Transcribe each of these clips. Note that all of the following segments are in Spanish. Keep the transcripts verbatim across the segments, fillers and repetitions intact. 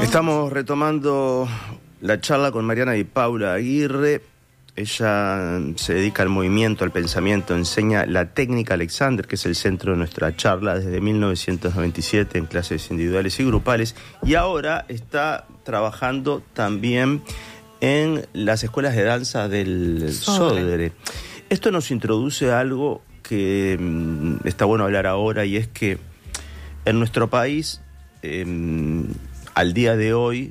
Estamos retomando la charla con Mariana Di Paula Aguirre. Ella se dedica al movimiento, al pensamiento, enseña la técnica Alexander, que es el centro de nuestra charla desde mil novecientos noventa y siete en clases individuales y grupales, y ahora está trabajando también en las escuelas de danza del Sodre. Sodre. Esto nos introduce a algo que mm, está bueno hablar ahora, y es que en nuestro país, eh, al día de hoy,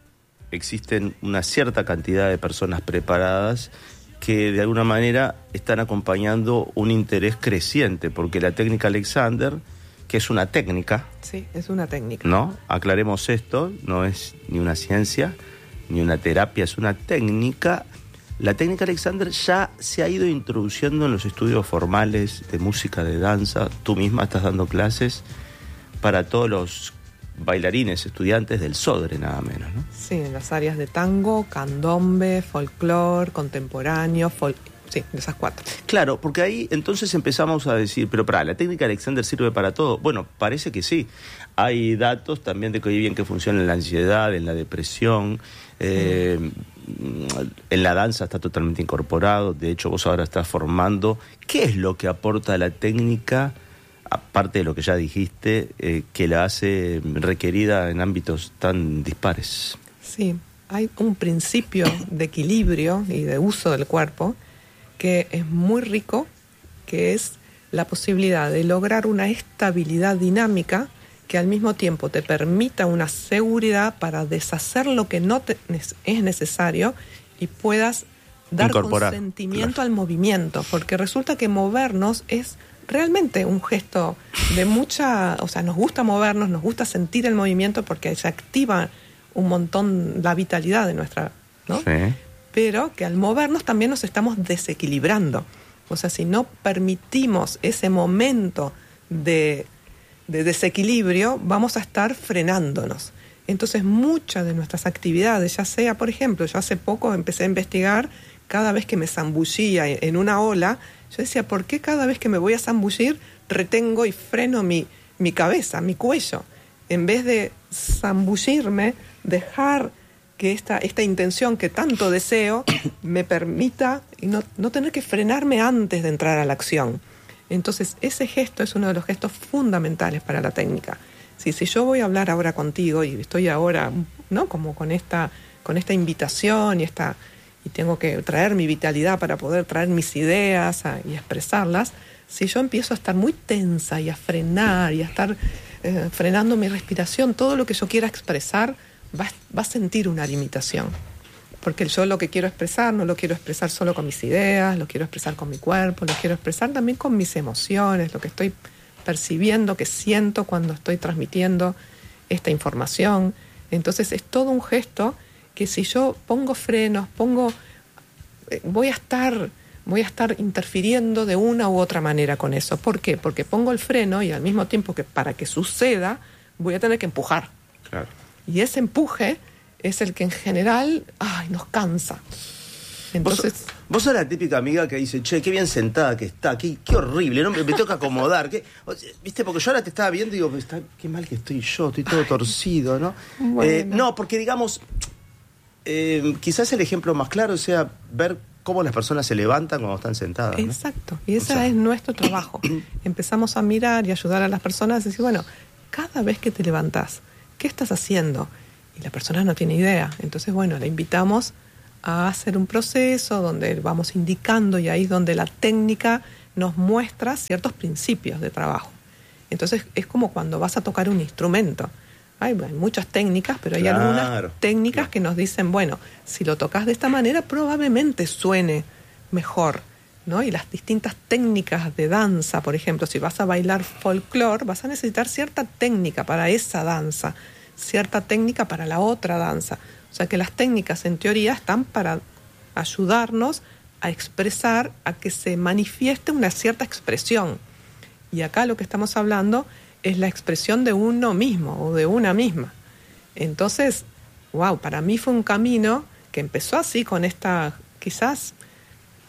existen una cierta cantidad de personas preparadas que de alguna manera están acompañando un interés creciente, porque la técnica Alexander, que es una técnica... Sí, es una técnica. ¿No? Aclaremos esto, no es ni una ciencia, ni una terapia, es una técnica. La técnica Alexander ya se ha ido introduciendo en los estudios formales de música, de danza. Tú misma estás dando clases para todos los bailarines, estudiantes del Sodre, nada menos, ¿no? Sí, en las áreas de tango, candombe, folclore, contemporáneo, folk... sí, de esas cuatro. Claro, porque ahí entonces empezamos a decir, pero para, ¿la técnica Alexander sirve para todo? Bueno, parece que sí. Hay datos también de que bien que funciona en la ansiedad, en la depresión, eh, mm. en la danza está totalmente incorporado. De hecho, vos ahora estás formando. ¿Qué es lo que aporta la técnica, aparte de lo que ya dijiste, eh, que la hace requerida en ámbitos tan dispares? Sí, hay un principio de equilibrio y de uso del cuerpo que es muy rico, que es la posibilidad de lograr una estabilidad dinámica que al mismo tiempo te permita una seguridad para deshacer lo que no te es necesario y puedas dar incorporar, consentimiento claro, al movimiento, porque resulta que movernos es realmente un gesto de mucha, o sea, nos gusta movernos, nos gusta sentir el movimiento porque se activa un montón la vitalidad de nuestra, ¿no? Sí. Pero que al movernos también nos estamos desequilibrando. O sea, si no permitimos ese momento de, de desequilibrio, vamos a estar frenándonos. Entonces, muchas de nuestras actividades, ya sea, por ejemplo, yo hace poco empecé a investigar, cada vez que me zambullía en una ola, yo decía, ¿por qué cada vez que me voy a zambullir retengo y freno mi, mi cabeza, mi cuello? En vez de zambullirme, dejar que esta, esta intención que tanto deseo me permita y no, no tener que frenarme antes de entrar a la acción. Entonces, ese gesto es uno de los gestos fundamentales para la técnica. Si, si yo voy a hablar ahora contigo y estoy ahora, ¿no?, como con esta, con esta invitación y esta... y tengo que traer mi vitalidad para poder traer mis ideas a, y expresarlas, si yo empiezo a estar muy tensa y a frenar y a estar eh, frenando mi respiración, todo lo que yo quiera expresar va, va a sentir una limitación. Porque yo lo que quiero expresar no lo quiero expresar solo con mis ideas, lo quiero expresar con mi cuerpo, lo quiero expresar también con mis emociones, lo que estoy percibiendo, que siento cuando estoy transmitiendo esta información. Entonces es todo un gesto que si yo pongo frenos, pongo, eh, voy a estar, voy a estar interfiriendo de una u otra manera con eso. ¿Por qué? Porque pongo el freno y al mismo tiempo que para que suceda voy a tener que empujar. Claro. Y ese empuje es el que en general, ay, nos cansa. Entonces, vos, vos sos la típica amiga que dice, che, qué bien sentada que está, qué, qué horrible, no me, me tengo que acomodar, qué, viste, porque yo ahora te estaba viendo y digo, está, qué mal que estoy yo, estoy todo ay, torcido, ¿no? Bueno. Eh, no, porque digamos, eh, quizás el ejemplo más claro sea ver cómo las personas se levantan cuando están sentadas, ¿no? Exacto, y ese, o sea, es nuestro trabajo. Empezamos a mirar y ayudar a las personas, decir, bueno, cada vez que te levantás, ¿qué estás haciendo? Y la persona no tiene idea. Entonces, bueno, la invitamos a hacer un proceso donde vamos indicando, y ahí es donde la técnica nos muestra ciertos principios de trabajo. Entonces, es como cuando vas a tocar un instrumento. Hay, hay muchas técnicas, pero hay claro, algunas técnicas claro. que nos dicen, bueno, si lo tocas de esta manera, probablemente suene mejor, ¿no? Y las distintas técnicas de danza, por ejemplo, si vas a bailar folclore, vas a necesitar cierta técnica para esa danza, cierta técnica para la otra danza. O sea que las técnicas, en teoría, están para ayudarnos a expresar, a que se manifieste una cierta expresión. Y acá lo que estamos hablando es la expresión de uno mismo o de una misma. Entonces, wow, para mí fue un camino que empezó así, con esta, quizás,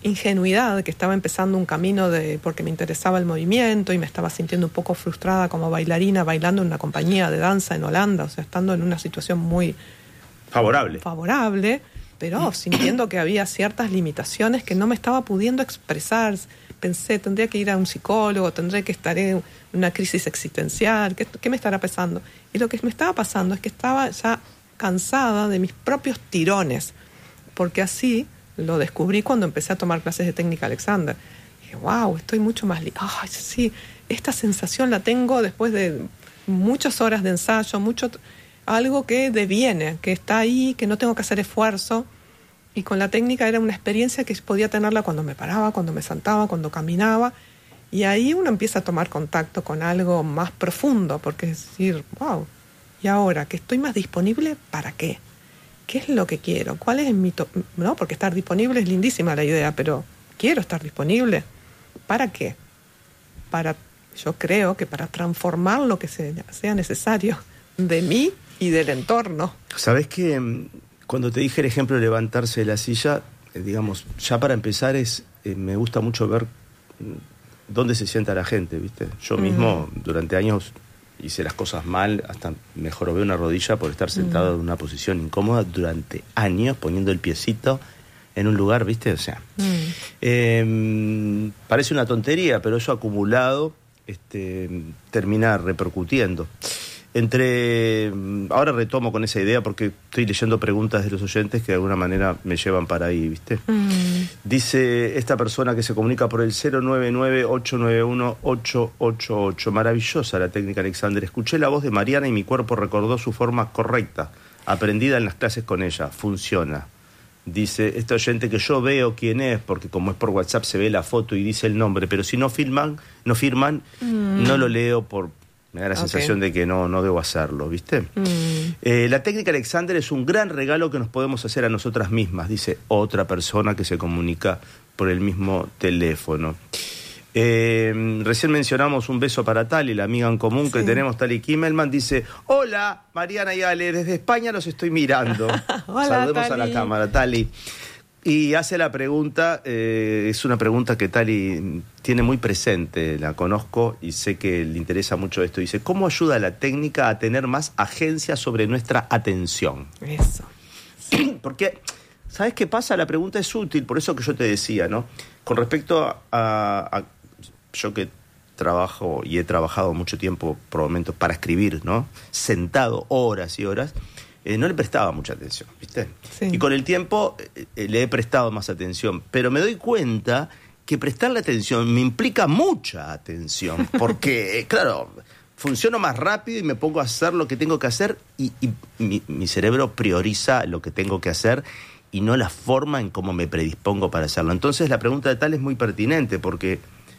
ingenuidad, que estaba empezando un camino de porque me interesaba el movimiento y me estaba sintiendo un poco frustrada como bailarina, bailando en una compañía de danza en Holanda, o sea, estando en una situación muy favorable, favorable pero sintiendo que había ciertas limitaciones que no me estaba pudiendo expresar. Pensé, tendría que ir a un psicólogo, tendré que estar en una crisis existencial, ¿qué, qué me estará pasando? Y lo que me estaba pasando es que estaba ya cansada de mis propios tirones, porque así lo descubrí cuando empecé a tomar clases de técnica Alexander. Y dije, wow, estoy mucho más... Li- Ay, sí, esta sensación la tengo después de muchas horas de ensayo, mucho algo que deviene, que está ahí, que no tengo que hacer esfuerzo. Y con la técnica era una experiencia que podía tenerla cuando me paraba, cuando me sentaba, cuando caminaba. Y ahí uno empieza a tomar contacto con algo más profundo, porque es decir, wow, ¿y ahora que estoy más disponible, para qué? ¿Qué es lo que quiero? ¿Cuál es mi... To- no, porque estar disponible es lindísima la idea, pero ¿quiero estar disponible? ¿Para qué? Para, yo creo que para transformar lo que sea necesario de mí y del entorno. ¿Sabés que cuando te dije el ejemplo de levantarse de la silla, eh, digamos, ya para empezar es eh, me gusta mucho ver dónde se sienta la gente, ¿viste? Yo mismo mm. durante años hice las cosas mal, hasta me jorobé una rodilla por estar sentado mm. en una posición incómoda durante años, poniendo el piecito en un lugar, ¿viste? O sea, mm. eh, parece una tontería, pero eso acumulado este, termina repercutiendo. Entre ahora retomo con esa idea porque estoy leyendo preguntas de los oyentes que de alguna manera me llevan para ahí, ¿viste? Mm. Dice esta persona que se comunica por el cero nueve nueve, ocho nueve uno, ocho ocho ocho. Maravillosa la técnica, Alexander. Escuché la voz de Mariana y mi cuerpo recordó su forma correcta, aprendida en las clases con ella. Funciona. Dice este oyente que yo veo quién es, porque como es por WhatsApp se ve la foto y dice el nombre, pero si no firman, no firman, mm. no lo leo por... Me da la okay. sensación de que no, no debo hacerlo, ¿viste? Mm. Eh, la técnica Alexander es un gran regalo que nos podemos hacer a nosotras mismas, dice otra persona que se comunica por el mismo teléfono. Eh, recién mencionamos un beso para Tali, la amiga en común sí. que tenemos, Tali Kimmelman. Dice, hola, Mariana y Ale, desde España los estoy mirando. Hola, saludemos Tali. a la cámara, Tali. Y hace la pregunta, eh, es una pregunta que Tali tiene muy presente, la conozco y sé que le interesa mucho esto. Dice, ¿cómo ayuda la técnica a tener más agencia sobre nuestra atención? Eso. Sí. Porque, ¿sabes qué pasa? La pregunta es útil, por eso que yo te decía, ¿no? Con respecto a, a, a yo que trabajo y he trabajado mucho tiempo por momentos para escribir, ¿no? Sentado horas y horas. Eh, no le prestaba mucha atención, ¿viste? Sí. Y con el tiempo eh, le he prestado más atención, pero me doy cuenta que prestarle atención me implica mucha atención, porque, eh, claro, funciono más rápido y me pongo a hacer lo que tengo que hacer y, y mi, mi cerebro prioriza lo que tengo que hacer y no la forma en cómo me predispongo para hacerlo. Entonces la pregunta de Tal es muy pertinente, porque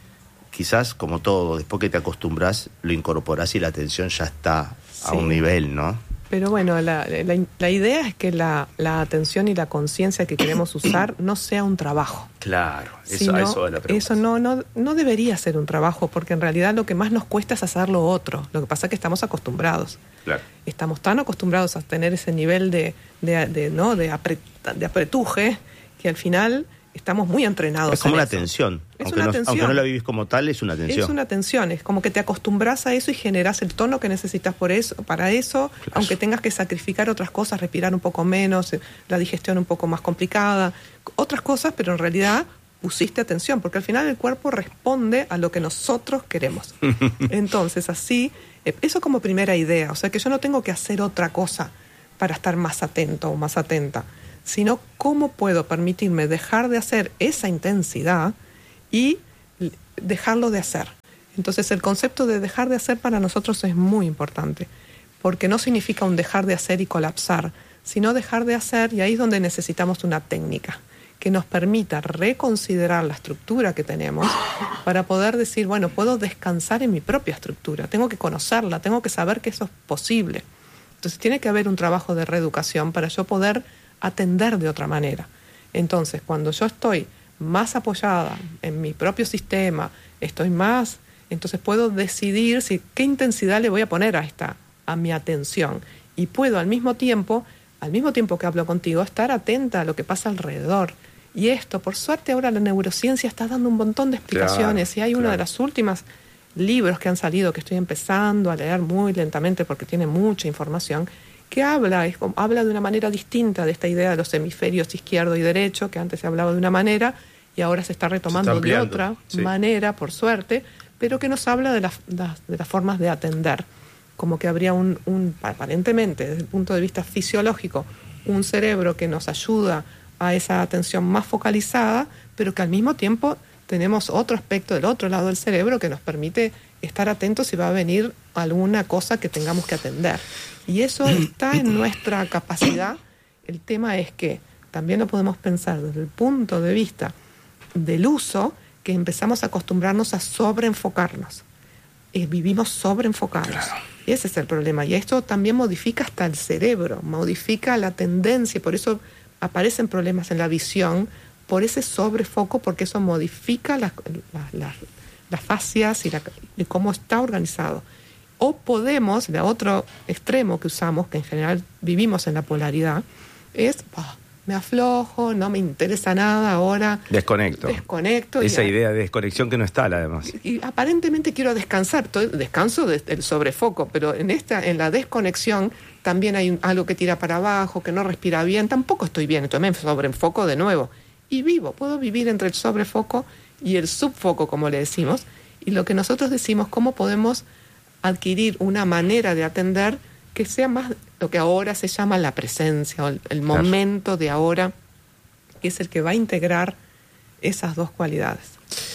quizás, como todo, después que te acostumbras, lo incorporás y la atención ya está sí. a un nivel, ¿no? Pero bueno, la, la, la idea es que la, la atención y la conciencia que queremos usar no sea un trabajo. Claro, eso, sino, eso es la pregunta. Eso no, no, no debería ser un trabajo, porque en realidad lo que más nos cuesta es hacer lo otro. Lo que pasa es que estamos acostumbrados. Claro. Estamos tan acostumbrados a tener ese nivel de, de, de, ¿no? de, apret, de apretuje que al final... Estamos muy entrenados. Es como en una eso. tensión. Es aunque, una no, tensión. aunque no la vivís como tal, es una tensión. Es una tensión. Es como que te acostumbras a eso y generás el tono que necesitas por eso, para eso, claro. aunque tengas que sacrificar otras cosas, respirar un poco menos, la digestión un poco más complicada, otras cosas, pero en realidad pusiste atención, porque al final el cuerpo responde a lo que nosotros queremos. Entonces, así, eso como primera idea. O sea, que yo no tengo que hacer otra cosa para estar más atento o más atenta, sino cómo puedo permitirme dejar de hacer esa intensidad y dejarlo de hacer. Entonces el concepto de dejar de hacer para nosotros es muy importante, porque no significa un dejar de hacer y colapsar, sino dejar de hacer, y ahí es donde necesitamos una técnica que nos permita reconsiderar la estructura que tenemos para poder decir, bueno, puedo descansar en mi propia estructura, tengo que conocerla, tengo que saber que eso es posible. Entonces tiene que haber un trabajo de reeducación para yo poder atender de otra manera. Entonces, cuando yo estoy más apoyada en mi propio sistema, estoy más, entonces puedo decidir si qué intensidad le voy a poner a esta, a mi atención, y puedo al mismo tiempo, al mismo tiempo que hablo contigo, estar atenta a lo que pasa alrededor Y esto, por suerte, ahora la neurociencia está dando un montón de explicaciones. Claro, y hay claro. uno de los últimos libros que han salido, que estoy empezando a leer muy lentamente porque tiene mucha información, que habla, es como, habla de una manera distinta de esta idea de los hemisferios izquierdo y derecho, que antes se hablaba de una manera y ahora se está retomando Se está de ampliando, otra sí. manera, por suerte, pero que nos habla de, la, la, de las formas de atender. Como que habría un, un, aparentemente, desde el punto de vista fisiológico, un cerebro que nos ayuda a esa atención más focalizada, pero que al mismo tiempo tenemos otro aspecto del otro lado del cerebro que nos permite estar atentos si va a venir alguna cosa que tengamos que atender. Y eso está en nuestra capacidad. El tema es que también lo podemos pensar desde el punto de vista del uso, que empezamos a acostumbrarnos a sobreenfocarnos. Eh, vivimos sobreenfocados. Claro. Y ese es el problema. Y esto también modifica hasta el cerebro, modifica la tendencia, por eso aparecen problemas en la visión, por ese sobrefoco, porque eso modifica las, las, las, las fascias y, la, y cómo está organizado. O podemos, el otro extremo que usamos, que en general vivimos en la polaridad, es, oh, me aflojo, no me interesa nada ahora. Desconecto. Desconecto. Esa y, idea de desconexión que no está, además. Y, y aparentemente quiero descansar, estoy, descanso del sobrefoco, pero en esta, en la desconexión también hay un, algo que tira para abajo, que no respira bien, tampoco estoy bien, entonces me sobreenfoco de nuevo. Y vivo, puedo vivir entre el sobrefoco y el subfoco, como le decimos, y lo que nosotros decimos, cómo podemos adquirir una manera de atender que sea más lo que ahora se llama la presencia, o el, el momento de ahora, que es el que va a integrar esas dos cualidades.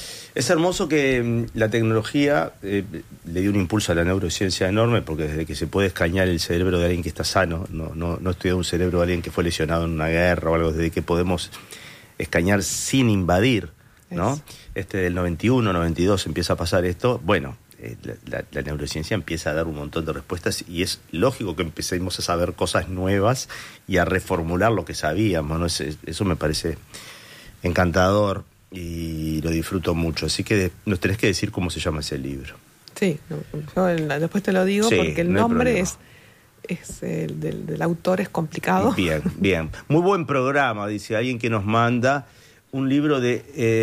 Es hermoso que mm, la tecnología eh, le dio un impulso a la neurociencia enorme, porque desde que se puede escanear el cerebro de alguien que está sano, no, no, no estudiar un cerebro de alguien que fue lesionado en una guerra o algo, desde que podemos escanear sin invadir, ¿no? Eso. Este del noventa y uno, noventa y dos empieza a pasar esto, bueno, eh, la, la, la neurociencia empieza a dar un montón de respuestas y es lógico que empecemos a saber cosas nuevas y a reformular lo que sabíamos, ¿no? Es, es, eso me parece encantador y lo disfruto mucho, así que nos tenés que decir cómo se llama ese libro. Sí, yo el, después te lo digo, Sí, porque el no hay nombre problema. es... Es el del, del autor es complicado. Bien, bien. Muy buen programa, dice alguien que nos manda un libro de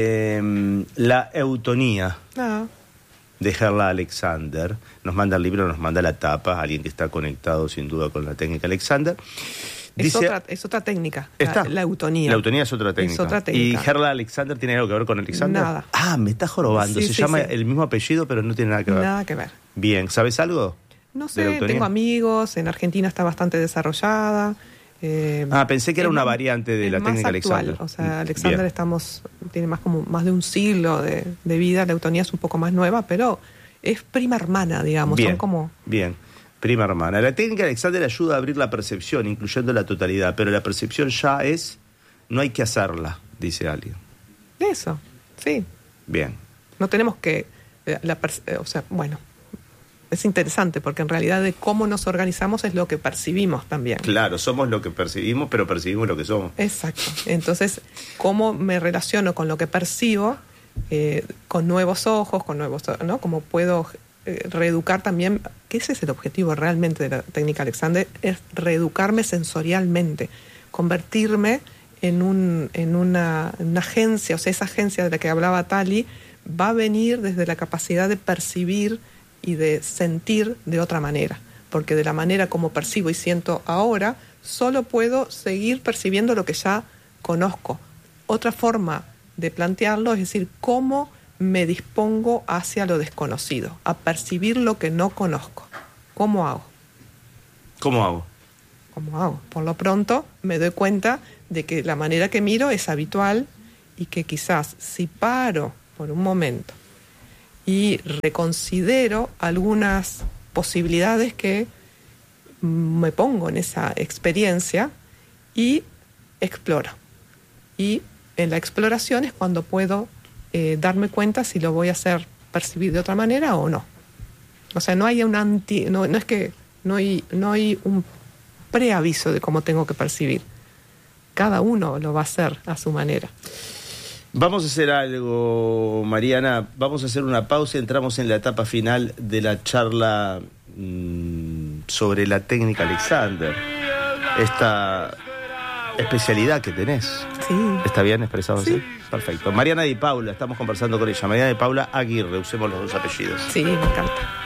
eh, La Eutonía Ah, de Gerla Alexander. Nos manda el libro, nos manda la tapa, alguien que está conectado sin duda con la técnica Alexander. es, Dice, otra, es otra técnica, ¿está? La, la eutonía. La eutonía es otra técnica. Es otra técnica. ¿Y Gerla Alexander tiene algo que ver con Alexander? Nada. Ah, me está jorobando. Sí, Se sí, llama sí. el mismo apellido, pero no tiene nada que ver. Nada que ver. Bien, ¿sabes algo? No ¿De la sé, eutonía? tengo amigos, en Argentina está bastante desarrollada. Eh, Ah, pensé que era es una más- variante de es la más técnica actual. Alexander. O sea, Alexander Bien. estamos tiene más como más de un siglo de, de vida, la eutonía es un poco más nueva, pero es prima hermana, digamos, Bien, son como... bien. Prima hermana. La técnica Alexander ayuda a abrir la percepción, incluyendo la totalidad, pero la percepción ya es, no hay que hacerla, dice alguien. Eso, sí. Bien. No tenemos que... eh, La, perce- eh, o sea, bueno, es interesante porque en realidad de cómo nos organizamos es lo que percibimos también. Claro, somos lo que percibimos, pero percibimos lo que somos. Exacto. Entonces, cómo me relaciono con lo que percibo, eh, con nuevos ojos, con nuevos, ¿no? Cómo puedo eh, reeducar también, que ese es el objetivo realmente de la técnica Alexander, es reeducarme sensorialmente, convertirme en, un, en, una, en una agencia, o sea, esa agencia de la que hablaba Tali, va a venir desde la capacidad de percibir y de sentir de otra manera, porque de la manera como percibo y siento ahora, solo puedo seguir percibiendo lo que ya conozco. Otra forma de plantearlo es decir, cómo me dispongo hacia lo desconocido, a percibir lo que no conozco. ¿Cómo hago? ¿Cómo hago? ¿Cómo hago? Por lo pronto me doy cuenta de que la manera que miro es habitual y que quizás si paro por un momento y reconsidero algunas posibilidades que me pongo en esa experiencia y exploro. Y en la exploración es cuando puedo eh, darme cuenta si lo voy a hacer percibir de otra manera o no. O sea, no hay un anti, no, no es que no hay, no hay un preaviso de cómo tengo que percibir. Cada uno lo va a hacer a su manera. Vamos a hacer algo, Mariana. Vamos a hacer una pausa y entramos en la etapa final de la charla mmm, sobre la técnica Alexander. Esta especialidad que tenés. Sí. ¿Está bien expresado Sí. así? Perfecto. Mariana Di Paula, estamos conversando con ella. Mariana Di Paula Aguirre, usemos los dos apellidos. Sí, me encanta.